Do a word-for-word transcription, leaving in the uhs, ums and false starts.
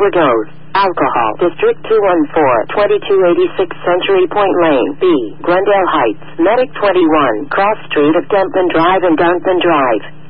overdose. Alcohol. District two one four, twenty-two eighty-six Century Point Lane, B. Glendale Heights. Medic twenty-one, Cross Street of Denton Drive and Duncan Drive.